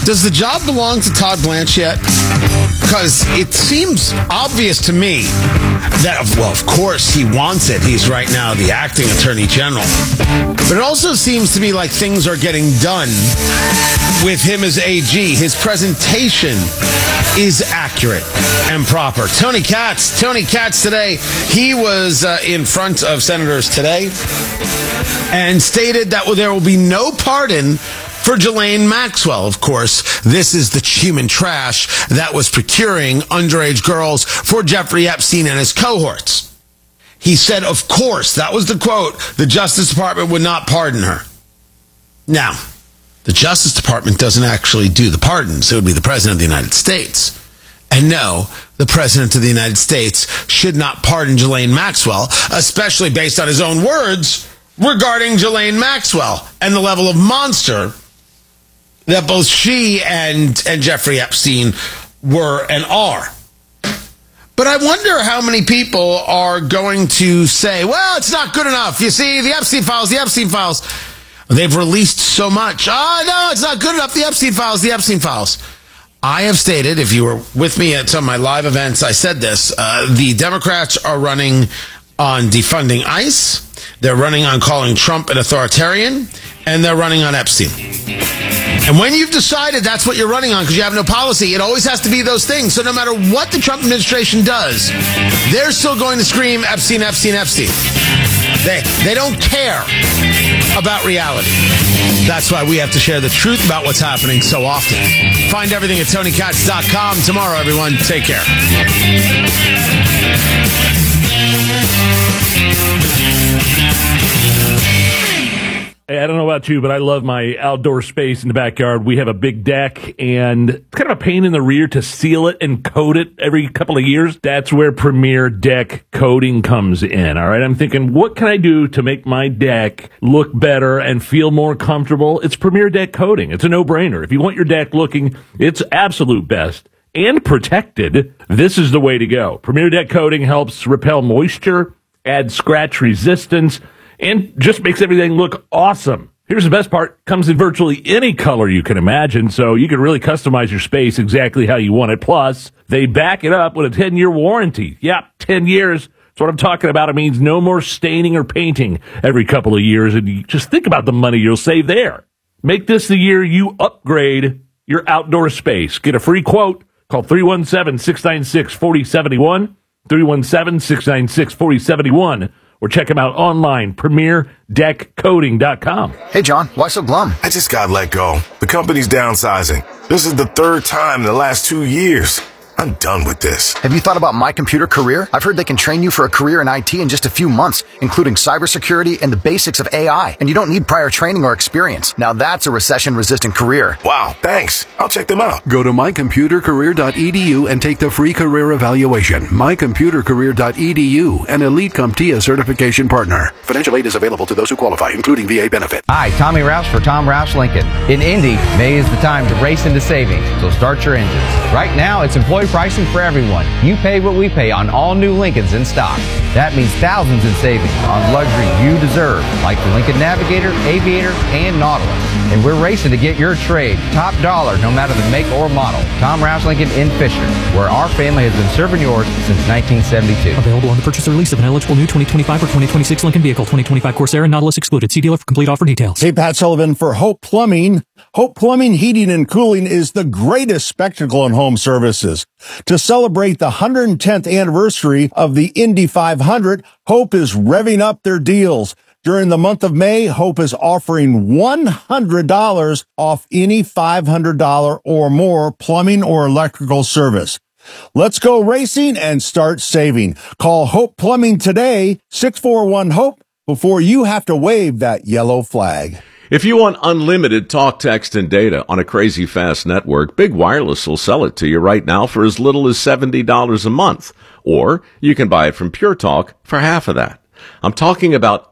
Does the job belong to Todd Blanchett? Because it seems obvious to me that, well, of course he wants it. He's right now the acting attorney general. But it also seems to me like things are getting done with him as AG. His presentation is accurate and proper. Tony Katz today, he was in front of senators today and stated that there will be no pardon for Ghislaine Maxwell. Of course, this is the human trash that was procuring underage girls for Jeffrey Epstein and his cohorts. He said, of course, that was the quote, the Justice Department would not pardon her. Now, the Justice Department doesn't actually do the pardons. It would be the President of the United States. And no, the President of the United States should not pardon Ghislaine Maxwell, especially based on his own words regarding Ghislaine Maxwell and the level of monster that both she and Jeffrey Epstein were and are. But I wonder how many people are going to say, well, it's not good enough. You see, the Epstein files, they've released so much. Oh, no, it's not good enough. The Epstein files. I have stated, if you were with me at some of my live events, I said this, the Democrats are running on defunding ICE, they're running on calling Trump an authoritarian, and they're running on Epstein. And when you've decided that's what you're running on because you have no policy, it always has to be those things. So no matter what the Trump administration does, they're still going to scream Epstein, Epstein, Epstein. They don't care about reality. That's why we have to share the truth about what's happening so often. Find everything at TonyKatz.com. Tomorrow, everyone, take care. Hey, I don't know about you, but I love my outdoor space in the backyard. We have a big deck, and it's kind of a pain in the rear to seal it and coat it every couple of years. That's where Premier Deck Coating comes in, all right? I'm thinking, what can I do to make my deck look better and feel more comfortable? It's Premier Deck Coating. It's a no-brainer. If you want your deck looking its absolute best and protected, this is the way to go. Premier Deck Coating helps repel moisture, add scratch resistance, and just makes everything look awesome. Here's the best part. Comes in virtually any color you can imagine, so you can really customize your space exactly how you want it. Plus, they back it up with a 10-year warranty. Yeah, 10 years. That's what I'm talking about. It means no more staining or painting every couple of years, and you just think about the money you'll save there. Make this the year you upgrade your outdoor space. Get a free quote. Call 317-696-4071, 317-696-4071. Or check them out online, PremierDeckCoating.com. Hey, John, why so glum? I just got let go. The company's downsizing. This is the third time in the last 2 years. I'm done with this. Have you thought about My Computer Career? I've heard they can train you for a career in IT in just a few months, including cybersecurity and the basics of AI. And you don't need prior training or experience. Now that's a recession-resistant career. Wow, thanks. I'll check them out. Go to mycomputercareer.edu and take the free career evaluation. Mycomputercareer.edu, an Elite CompTIA certification partner. Financial aid is available to those who qualify, including VA benefit. Hi, Tommy Roush for Tom Roush Lincoln. In Indy, May is the time to race into savings, so start your engines. Right now, it's employee pricing for everyone. You pay what we pay on all new Lincolns in stock. That means thousands in savings on luxury you deserve, like the Lincoln Navigator, Aviator, and Nautilus. And we're racing to get your trade top dollar, no matter the make or model. Tom Roush Lincoln in Fisher, where our family has been serving yours since 1972. Available on the purchase or lease of an eligible new 2025 or 2026 Lincoln vehicle. 2025 Corsair and Nautilus excluded. See dealer for complete offer details. Hey, Pat Sullivan for Hope Plumbing. Hope Plumbing, Heating, and Cooling is the greatest spectacle in home services. To celebrate the 110th anniversary of the Indy 500, Hope is revving up their deals. During the month of May, Hope is offering $100 off any $500 or more plumbing or electrical service. Let's go racing and start saving. Call Hope Plumbing today, 641-HOPE, before you have to wave that yellow flag. If you want unlimited talk, text, and data on a crazy fast network, Big Wireless will sell it to you right now for as little as $70 a month. Or you can buy it from Pure Talk for half of that. I'm talking about